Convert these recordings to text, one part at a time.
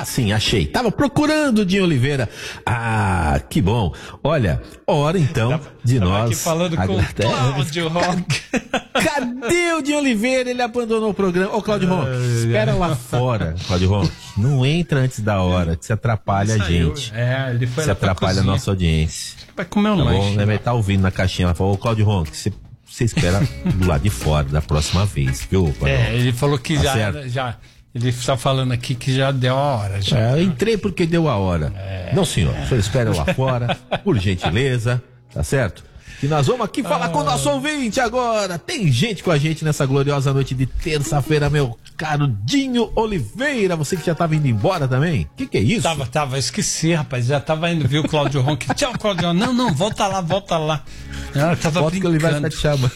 sim, achei. Tava procurando o Dinho Oliveira. Ah, que bom. Olha, hora então de nós. Aqui falando com o Cláudio Ronk. Cadê o Dinho Oliveira? Ele abandonou o programa. Ô, Cláudio Ronk, espera lá fora, Cláudio Ronk. Não entra antes da hora, que se atrapalha a gente. Ele foi se atrapalha a nossa audiência. Vai comer um lanche. Bom, ele tá ouvindo na caixinha. Ela falou, ô, Cláudio Ronk, você espera do lado de fora da próxima vez, viu? Ele falou que tá já. Ele está falando aqui que já deu a hora. Já. Eu entrei porque deu a hora. Não, senhor. O senhor espera lá fora, por gentileza, tá certo? E nós vamos aqui falar com o nosso ouvinte agora. Tem gente com a gente nessa gloriosa noite de terça-feira, meu caro Dinho Oliveira. Você que já estava indo embora também? Que é isso? Tava, esqueci, rapaz. Já tava indo, viu, Cláudio Ronk? Tchau, Cláudio. Não, volta lá. Volta que ele vai estar te chamando.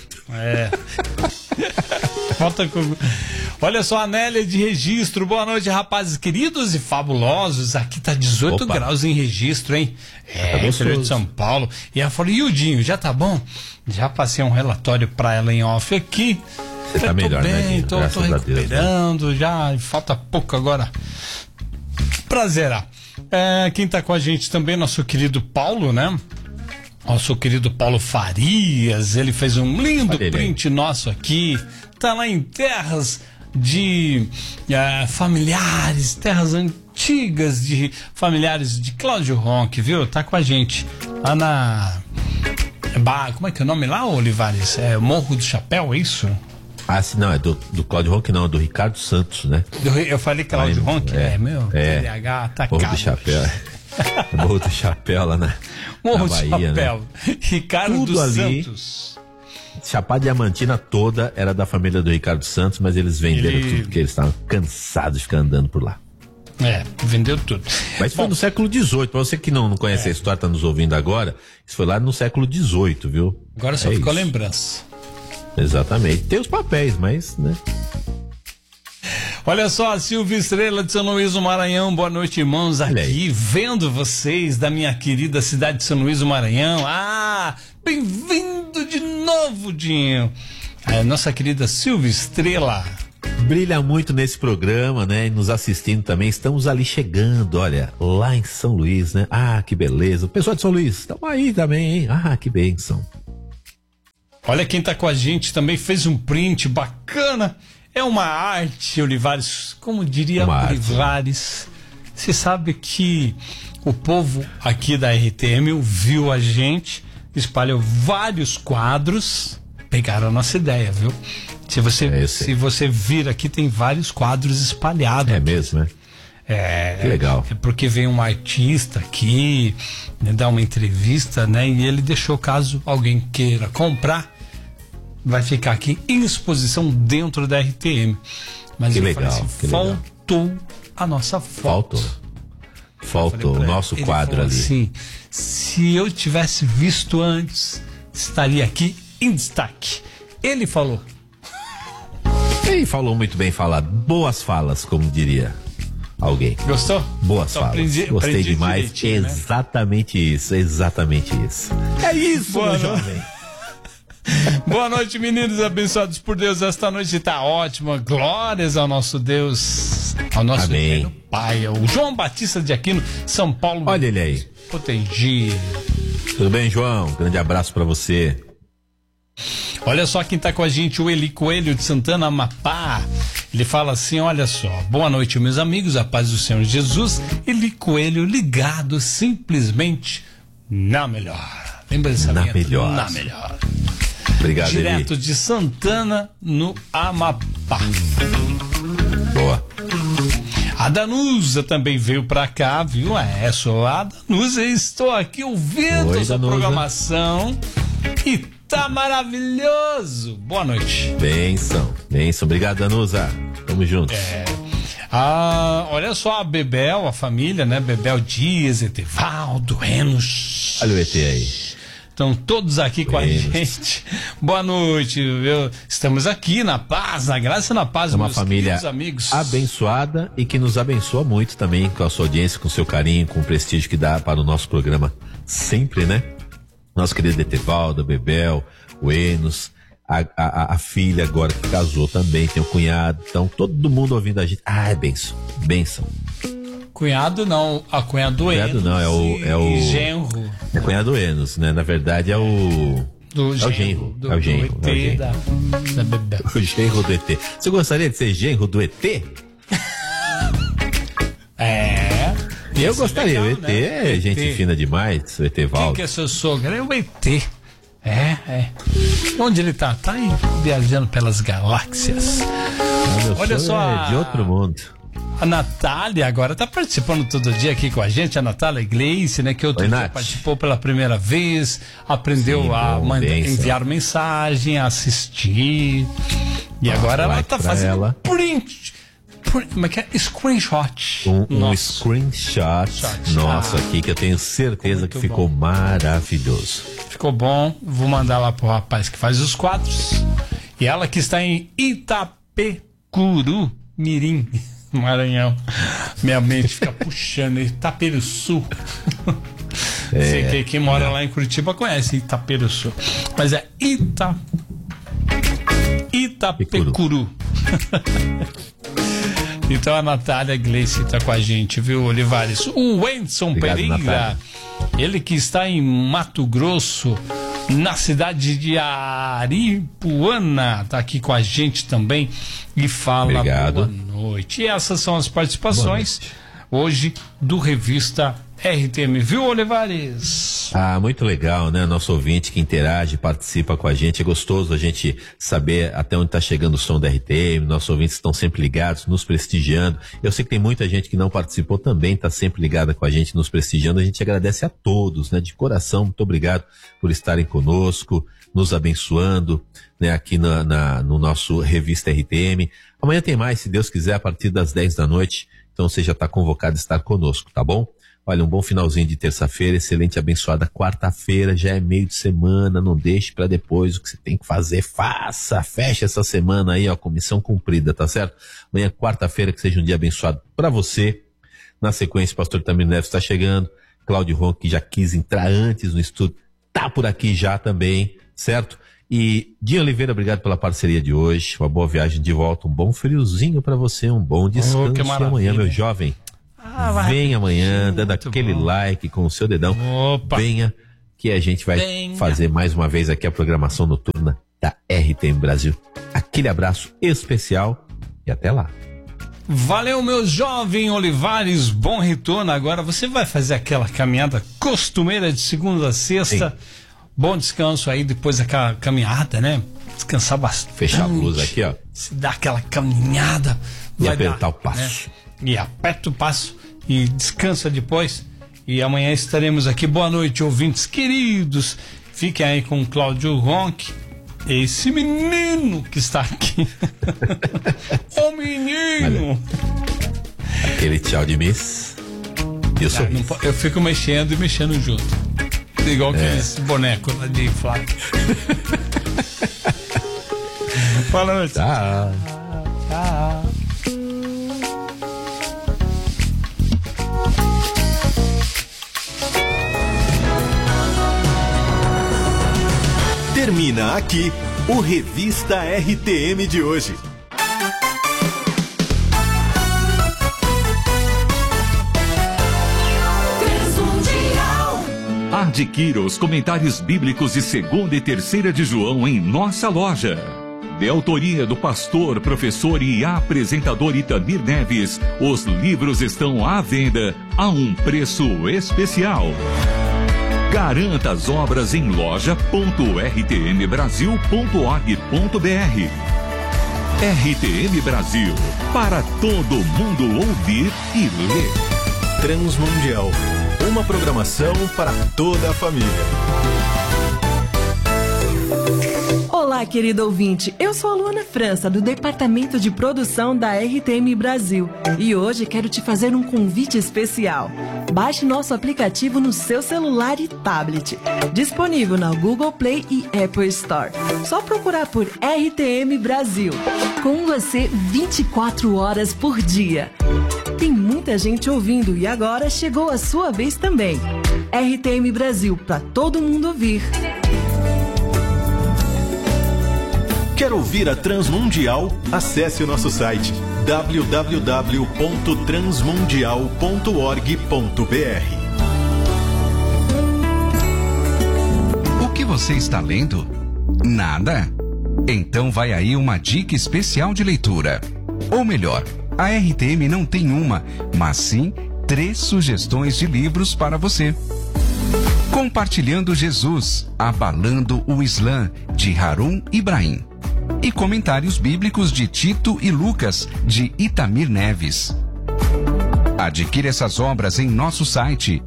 Volta com... Olha só, a Nélia de Registro. Boa noite, rapazes queridos e fabulosos. Aqui tá 18 graus em Registro, hein? Interior de São Paulo. E ela falou, e o Dinho, já tá bom? Já passei um relatório pra ela em off aqui. Você tá melhor, bem, né? tô recuperando, Deus, né? Já falta pouco agora pra zerar. Quem tá com a gente também, nosso querido Paulo, né? Nosso querido Paulo Farias, ele fez um lindo print nosso aqui. Tá lá em terras de familiares, terras antigas de familiares de Cláudio Ronk, viu? Tá com a gente lá na... Como é que é o nome lá, Olivares? Morro do Chapéu, é isso? Sim, não, é do Cláudio Ronk, não, é do Ricardo Santos, né? Eu falei Cláudio Ronk, TDAH atacado. Morro do Chapéu. Morro do Chapéu lá na Bahia, Chapéu, né? Ricardo tudo dos ali, Santos. Chapada Diamantina toda era da família do Ricardo Santos, mas eles venderam tudo porque eles estavam cansados de ficar andando por lá. Vendeu tudo. Mas foi no século XVIII, pra você que não conhece a história, tá nos ouvindo agora, isso foi lá no século XVIII, viu? Agora só ficou lembrança. Exatamente, tem os papéis, mas, né? Olha só, a Silvia Estrela de São Luís do Maranhão, boa noite, irmãos, aqui vendo vocês da minha querida cidade de São Luís do Maranhão. Bem-vindo de novo, Dinho. Nossa querida Silvia Estrela. Brilha muito nesse programa, né? E nos assistindo também. Estamos ali chegando, olha, lá em São Luís, né? Que beleza. O pessoal de São Luís, estamos aí também, hein? Que bênção. Olha quem tá com a gente também, fez um print bacana. É uma arte, Olivares, como diria Olivares. Você sabe que o povo aqui da RTM viu a gente, espalhou vários quadros, pegaram a nossa ideia, viu? Se você vir aqui, tem vários quadros espalhados. É mesmo, né? Que legal. É porque vem um artista aqui, né, dar uma entrevista, né? E ele deixou, caso alguém queira comprar, vai ficar aqui em exposição dentro da RTM. Mas que legal, faltou a nossa foto. Faltou o nosso quadro ali. Assim, se eu tivesse visto antes, estaria aqui em destaque. Ele falou. Ele falou muito bem falado. Boas falas, como diria alguém. Gostou? Boas falas. Gostei demais. Exatamente isso. É isso, meu jovem. Boa noite, meninos abençoados por Deus. Esta noite está ótima. Glórias ao nosso Deus, ao nosso eterno Pai. O João Batista de Aquino, São Paulo. Olha ele aí. Protegido. Tudo bem, João? Grande abraço para você. Olha só quem tá com a gente, o Eli Coelho de Santana, Amapá. Ele fala assim, olha só, boa noite, meus amigos, a paz do Senhor Jesus. Eli Coelho ligado simplesmente na melhor. Lembra dessa na melhor. Na melhor. Obrigado, direto Eli. de Santana, no Amapá. Boa. A Danusa também veio pra cá, viu? Sou a Danusa, estou aqui ouvindo essa programação e tá maravilhoso. Boa noite. Benção. Obrigado, Danusa. Tamo juntos. Olha só a Bebel, a família, né? Bebel Dias, Etevaldo, Enos. Olha o ET aí. Estão todos aqui com a gente. Boa noite, estamos aqui na paz, na graça e na paz, meus meus família amigos. Abençoada e que nos abençoa muito também com a sua audiência, com o seu carinho, com o prestígio que dá para o nosso programa sempre, né? Nosso querido Etevaldo, Bebel, o Enos, a filha agora que casou também, tem o cunhado, então todo mundo ouvindo a gente. É bênção. Cunhado não, a cunhada do Enos. Cunhado não, é o genro. É cunhado do Enos, né? Na verdade é o... Do é o genro. Do, é o genro. do ET da Bebel. O genro do ET. Você gostaria de ser genro do ET? Eu gostaria. Legal, o ET né? É gente ET. Fina demais, o ET Valdo. Quem que é seu sogro? É o ET. Onde ele tá? Tá aí viajando pelas galáxias. Olha só. É de outro mundo. A Natália agora tá participando todo dia aqui com a gente, a Natália Gleice, né? Que outro dia participou pela primeira vez, aprendeu enviar mensagem, a assistir. E agora ela tá fazendo print. Como é que é? Screenshot. Um screenshot. Nossa, aqui que eu tenho certeza que ficou maravilhoso. Ficou bom. Vou mandar lá pro rapaz que faz os quadros. E ela que está em Itapecuru, Mirim, Maranhão. Minha mente fica puxando. Itaperuçu. Sei que quem mora lá em Curitiba conhece Itaperuçu. Mas é Itapecuru. Então a Natália Gleice está com a gente, viu, Olivares? O Wenson Pereira, Natália. Ele que está em Mato Grosso, na cidade de Aripuana, está aqui com a gente também e fala boa noite. E essas são as participações hoje do Revista RTM, viu, Olivares? Muito legal, né? Nosso ouvinte que interage, participa com a gente. É gostoso a gente saber até onde está chegando o som da RTM. Nossos ouvintes estão sempre ligados, nos prestigiando. Eu sei que tem muita gente que não participou também, está sempre ligada com a gente, nos prestigiando. A gente agradece a todos, né? De coração, muito obrigado por estarem conosco, nos abençoando, né? Aqui no nosso Revista RTM. Amanhã tem mais, se Deus quiser, a partir das 10 da noite. Então você já está convocado a estar conosco, tá bom? Olha, um bom finalzinho de terça-feira, excelente, abençoada quarta-feira, já é meio de semana, não deixe para depois o que você tem que fazer, feche essa semana aí, ó, comissão cumprida, tá certo? Amanhã, quarta-feira, que seja um dia abençoado para você. Na sequência, o pastor Tamir Neves está chegando, Cláudio Ron, que já quis entrar antes no estúdio, tá por aqui já também, certo? E Dinho Oliveira, obrigado pela parceria de hoje, uma boa viagem de volta, um bom friozinho para você, um bom descanso e amanhã, meu jovem. Vem amanhã, dando aquele like com o seu dedão. Venha, que a gente vai fazer mais uma vez aqui a programação noturna da RTM Brasil. Aquele abraço especial e até lá. Valeu, meu jovem Olivares, bom retorno. Agora você vai fazer aquela caminhada costumeira de segunda a sexta. Sim. Bom descanso aí depois daquela caminhada, né? Descansar bastante. Fechar a blusa aqui, ó. Se dá aquela caminhada. E apertar o passo. Né? E aperta o passo e descansa depois. E amanhã estaremos aqui. Boa noite, ouvintes queridos. Fiquem aí com o Cláudio Ronck, esse menino que está aqui. Ô menino! Aquele tchau de miss. Eu fico mexendo e mexendo junto. Igual aqueles bonecos lá de Flávio. Boa noite. Tchau. Tchau. Termina aqui o Revista RTM de hoje. Adquira os comentários bíblicos de 2ª e 3ª de João em nossa loja. De autoria do pastor, professor e apresentador Itamir Neves, os livros estão à venda a um preço especial. Garanta as obras em loja.rtmbrasil.org.br. RTM Brasil, para todo mundo ouvir e ler. Transmundial, uma programação para toda a família. Olá, querido ouvinte, eu sou a Luana França, do Departamento de Produção da RTM Brasil, e hoje quero te fazer um convite especial. Baixe nosso aplicativo no seu celular e tablet, disponível na Google Play e Apple Store. Só procurar por RTM Brasil, com você 24 horas por dia. Tem muita gente ouvindo e agora chegou a sua vez também. RTM Brasil, para todo mundo ouvir. Quer ouvir a Transmundial? Acesse o nosso site O que você está lendo? Nada? Então vai aí uma dica especial de leitura. Ou melhor, a RTM não tem uma, mas sim 3 sugestões de livros para você. Compartilhando Jesus, Abalando o Islã, de Harun Ibrahim. E Comentários Bíblicos de Tito e Lucas, de Itamir Neves. Adquira essas obras em nosso site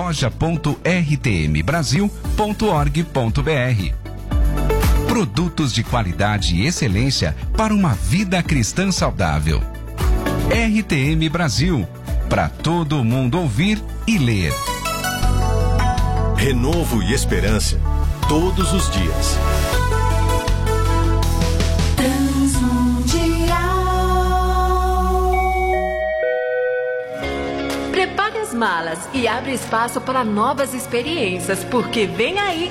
loja.rtmbrasil.org.br. Produtos de qualidade e excelência para uma vida cristã saudável. RTM Brasil, para todo mundo ouvir e ler. Renovo e esperança, todos os dias. Prepare as malas e abre espaço para novas experiências, porque vem aí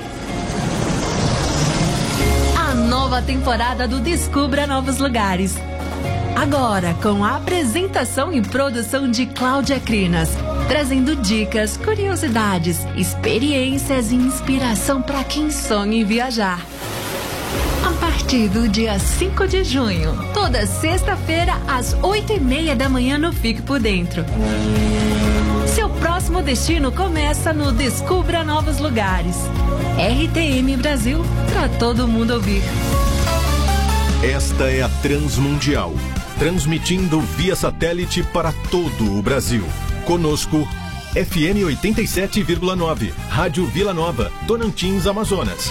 a nova temporada do Descubra Novos Lugares. Agora, com a apresentação e produção de Cláudia Crinas, trazendo dicas, curiosidades, experiências e inspiração para quem sonha em viajar. A partir do dia 5 de junho, toda sexta-feira, às 8h30 da manhã no Fique por Dentro. Seu próximo destino começa no Descubra Novos Lugares. RTM Brasil, para todo mundo ouvir. Esta é a Transmundial, transmitindo via satélite para todo o Brasil. Conosco, FM 87,9, Rádio Vila Nova, Tocantins, Amazonas.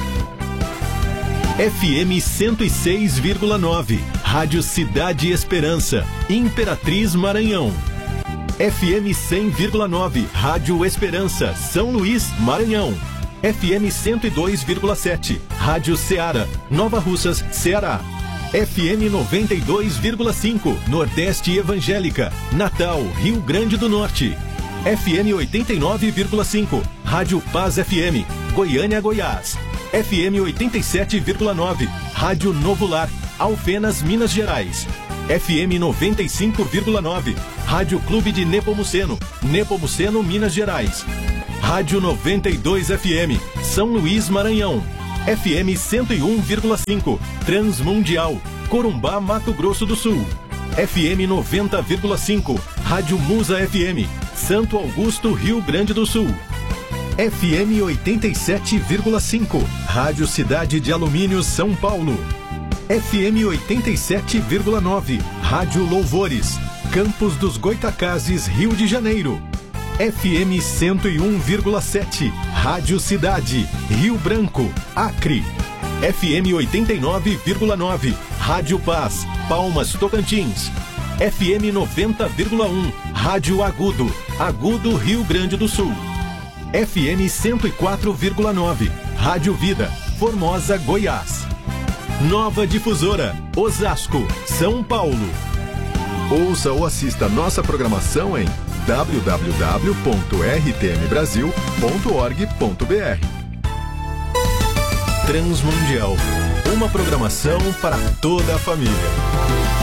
FM 106,9, Rádio Cidade Esperança, Imperatriz, Maranhão. FM 100,9, Rádio Esperança, São Luís, Maranhão. FM 102,7, Rádio Ceará, Nova Russas, Ceará. FM 92,5, Nordeste Evangélica, Natal, Rio Grande do Norte. FM 89,5, Rádio Paz FM, Goiânia, Goiás. FM 87,9, Rádio Novo Lar, Alfenas, Minas Gerais. FM 95,9, Rádio Clube de Nepomuceno, Nepomuceno, Minas Gerais. Rádio 92 FM, São Luís, Maranhão. FM 101,5, Transmundial, Corumbá, Mato Grosso do Sul. FM 90,5, Rádio Musa FM, Santo Augusto, Rio Grande do Sul. FM 87,5, Rádio Cidade de Alumínio, São Paulo. FM 87,9, Rádio Louvores, Campos dos Goitacazes, Rio de Janeiro. FM 101,7, Rádio Cidade, Rio Branco, Acre. FM 89,9, Rádio Paz, Palmas, Tocantins. FM 90,1, Rádio Agudo, Agudo, Rio Grande do Sul. FM 104,9, Rádio Vida, Formosa, Goiás. Nova Difusora, Osasco, São Paulo. Ouça ou assista nossa programação em www.rtmbrasil.org.br. Transmundial, uma programação para toda a família.